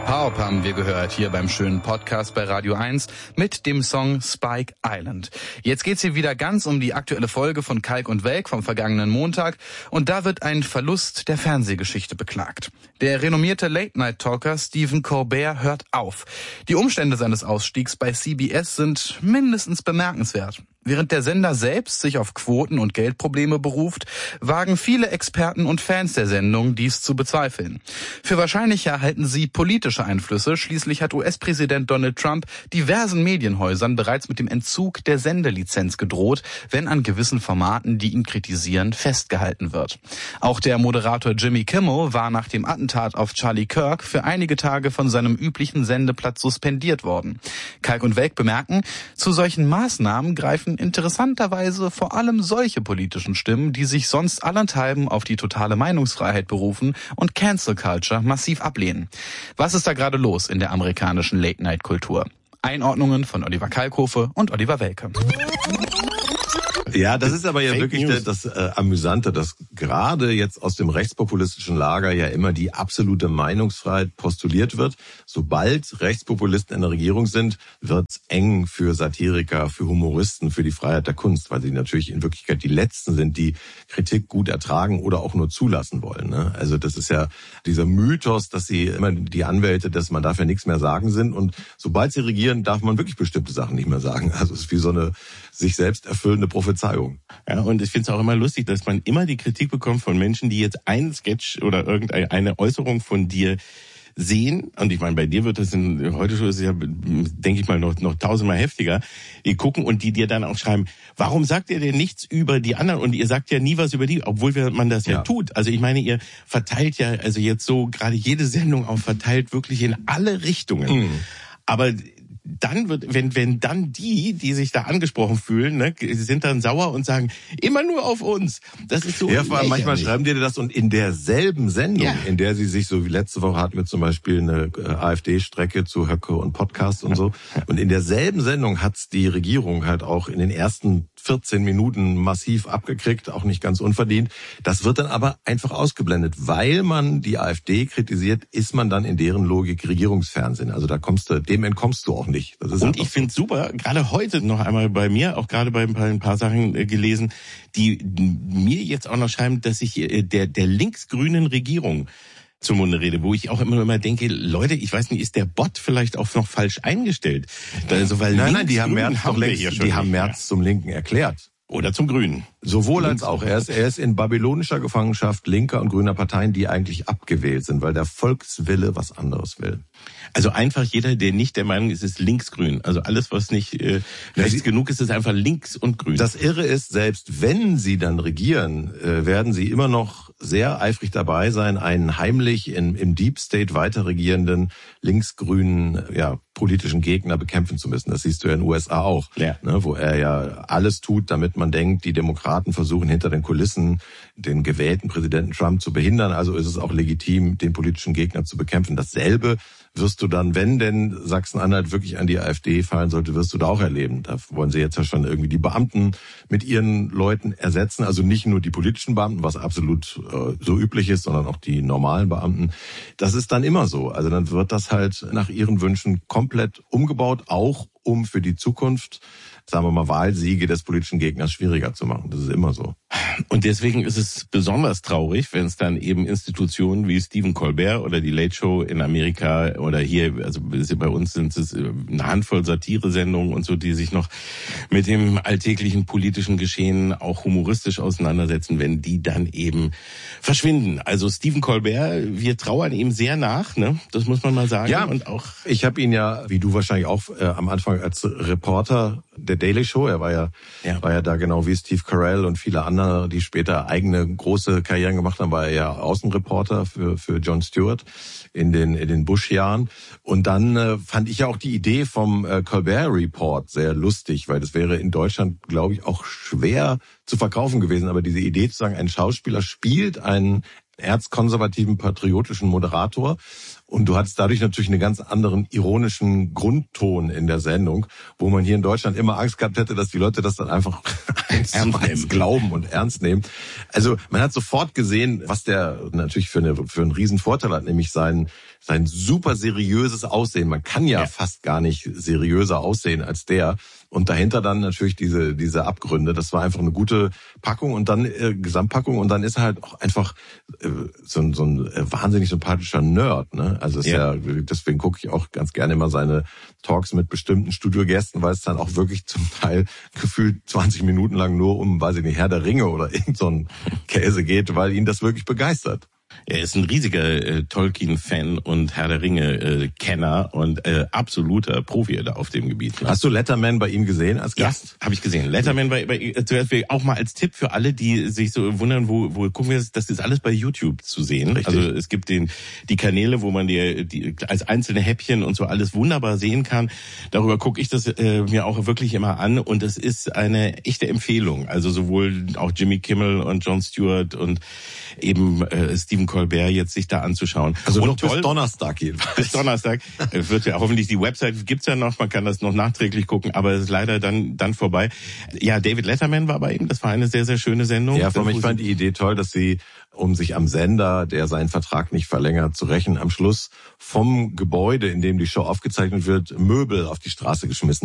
Power haben wir gehört hier beim schönen Podcast bei Radio 1 mit dem Song Spike Island. Jetzt geht's hier wieder ganz um die aktuelle Folge von Kalk und Welk vom vergangenen Montag und da wird ein Verlust der Fernsehgeschichte beklagt. Der renommierte Late-Night-Talker Stephen Colbert hört auf. Die Umstände seines Ausstiegs bei CBS sind mindestens bemerkenswert. Während der Sender selbst sich auf Quoten und Geldprobleme beruft, wagen viele Experten und Fans der Sendung, dies zu bezweifeln. Für wahrscheinlicher halten sie politische Einflüsse. Schließlich hat US-Präsident Donald Trump diversen Medienhäusern bereits mit dem Entzug der Sendelizenz gedroht, wenn an gewissen Formaten, die ihn kritisieren, festgehalten wird. Auch der Moderator Jimmy Kimmel war nach dem Attentat auf Charlie Kirk für einige Tage von seinem üblichen Sendeplatz suspendiert worden. Kalk und Welk bemerken, zu solchen Maßnahmen greifen interessanterweise vor allem solche politischen Stimmen, die sich sonst allenthalben auf die totale Meinungsfreiheit berufen und Cancel Culture massiv ablehnen. Was ist da gerade los in der amerikanischen Late-Night-Kultur? Einordnungen von Oliver Kalkofe und Oliver Welke. Ja, das ist aber ja Fake wirklich das Amüsante, dass gerade jetzt aus dem rechtspopulistischen Lager ja immer die absolute Meinungsfreiheit postuliert wird. Sobald Rechtspopulisten in der Regierung sind, wird's eng für Satiriker, für Humoristen, für die Freiheit der Kunst, weil sie natürlich in Wirklichkeit die Letzten sind, die Kritik gut ertragen oder auch nur zulassen wollen. Ne? Also das ist ja dieser Mythos, dass sie immer die Anwälte, dass man darf ja nichts mehr sagen sind. Und sobald sie regieren, darf man wirklich bestimmte Sachen nicht mehr sagen. Also es ist wie so eine sich selbst erfüllende Prophezeiung. Ja, und ich finde es auch immer lustig, dass man immer die Kritik bekommt von Menschen, die jetzt einen Sketch oder irgendeine Äußerung von dir sehen, und ich meine, bei dir wird das heute schon, ist ja, denke ich mal, noch tausendmal heftiger, die gucken und die dir dann auch schreiben, warum sagt ihr denn nichts über die anderen? Und ihr sagt ja nie was über die, obwohl man das ja tut. Also ich meine, ihr verteilt ja, also jetzt so gerade jede Sendung auch verteilt wirklich in alle Richtungen. Mhm. Aber dann wird, wenn dann die sich da angesprochen fühlen, ne, sind dann sauer und sagen, immer nur auf uns. Das ist so. Ja, vor allem manchmal schreiben die dir das und in derselben Sendung, in der sie sich so wie letzte Woche hatten wir zum Beispiel eine AfD-Strecke zu Höcke und Podcast und so. Und in derselben Sendung hat's die Regierung halt auch in den ersten 14 Minuten massiv abgekriegt, auch nicht ganz unverdient. Das wird dann aber einfach ausgeblendet. Weil man die AfD kritisiert, ist man dann in deren Logik Regierungsfernsehen. Also dem entkommst du auch nicht. Das ist und ich finde super, gerade heute noch einmal bei mir, auch gerade bei ein paar Sachen gelesen, die mir jetzt auch noch schreiben, dass ich der linksgrünen Regierung zum Munde rede, wo ich auch immer denke, Leute, ich weiß nicht, ist der Bot vielleicht auch noch falsch eingestellt? Also, weil nein, die haben Merz zum Linken erklärt. Oder zum Grünen. Sowohl als auch. Er ist in babylonischer Gefangenschaft linker und grüner Parteien, die eigentlich abgewählt sind, weil der Volkswille was anderes will. Also einfach jeder, der nicht der Meinung ist, ist linksgrün. Also alles, was nicht rechts genug ist, ist einfach links und grün. Das Irre ist, selbst wenn sie dann regieren, werden sie immer noch sehr eifrig dabei sein, einen heimlich im Deep State weiter regierenden linksgrünen politischen Gegner bekämpfen zu müssen. Das siehst du ja in den USA auch, ne, wo er ja alles tut, damit man denkt, die Demokraten versuchen hinter den Kulissen den gewählten Präsidenten Trump zu behindern. Also ist es auch legitim, den politischen Gegner zu bekämpfen. Dasselbe wirst du dann, wenn denn Sachsen-Anhalt wirklich an die AfD fallen sollte, wirst du da auch erleben. Da wollen sie jetzt ja schon irgendwie die Beamten mit ihren Leuten ersetzen. Also nicht nur die politischen Beamten, was absolut so üblich ist, sondern auch die normalen Beamten. Das ist dann immer so. Also dann wird das halt nach ihren Wünschen komplett umgebaut, auch um für die Zukunft, sagen wir mal, Wahlsiege des politischen Gegners schwieriger zu machen. Das ist immer so. Und deswegen ist es besonders traurig, wenn es dann eben Institutionen wie Stephen Colbert oder die Late Show in Amerika oder hier, also bei uns sind es eine Handvoll Satire-Sendungen und so, die sich noch mit dem alltäglichen politischen Geschehen auch humoristisch auseinandersetzen, wenn die dann eben verschwinden. Also Stephen Colbert, wir trauern ihm sehr nach, ne? Das muss man mal sagen. Ja, und auch ich habe ihn ja, wie du wahrscheinlich auch, am Anfang als Reporter der Daily Show, er war ja da genau wie Steve Carell und viele andere, die später eigene große Karrieren gemacht haben, war er ja Außenreporter für Jon Stewart in den Bush-Jahren. Und dann fand ich ja auch die Idee vom Colbert Report sehr lustig, weil das wäre in Deutschland, glaube ich, auch schwer zu verkaufen gewesen. Aber diese Idee zu sagen, ein Schauspieler spielt einen erzkonservativen, patriotischen Moderator. Und du hattest dadurch natürlich einen ganz anderen ironischen Grundton in der Sendung, wo man hier in Deutschland immer Angst gehabt hätte, dass die Leute das dann einfach eins glauben und ernst nehmen. Also man hat sofort gesehen, was der natürlich für einen riesen Vorteil hat, nämlich sein super seriöses Aussehen. Man kann ja fast gar nicht seriöser aussehen als der. Und dahinter dann natürlich diese Abgründe. Das war einfach eine gute Packung und dann Gesamtpackung. Und dann ist er halt auch einfach so ein wahnsinnig sympathischer Nerd. Ne? Also deswegen gucke ich auch ganz gerne immer seine Talks mit bestimmten Studiogästen, weil es dann auch wirklich zum Teil gefühlt 20 Minuten lang nur um, weiß ich nicht, Herr der Ringe oder irgend so ein Käse geht, weil ihn das wirklich begeistert. Er ist ein riesiger Tolkien-Fan und Herr der Ringe-Kenner und absoluter Profi da auf dem Gebiet. Ne? Hast du Letterman bei ihm gesehen als Gast? Ja, habe ich gesehen. Letterman zuerst auch mal als Tipp für alle, die sich so wundern, wo gucken wir das ist alles bei YouTube zu sehen. Richtig. Also es gibt die Kanäle, wo man die als einzelne Häppchen und so alles wunderbar sehen kann. Darüber gucke ich das mir auch wirklich immer an und es ist eine echte Empfehlung. Also sowohl auch Jimmy Kimmel und Jon Stewart und eben Stephen Colbert jetzt sich da anzuschauen. Also und noch toll, bis Donnerstag jedenfalls. Bis Donnerstag wird ja hoffentlich die Website gibt's ja noch, man kann das noch nachträglich gucken, aber es ist leider dann vorbei. Ja, David Letterman war bei ihm, das war eine sehr, sehr schöne Sendung. Ja, ich fand die Idee toll, dass sie, um sich am Sender, der seinen Vertrag nicht verlängert, zu rächen, am Schluss vom Gebäude, in dem die Show aufgezeichnet wird, Möbel auf die Straße geschmissen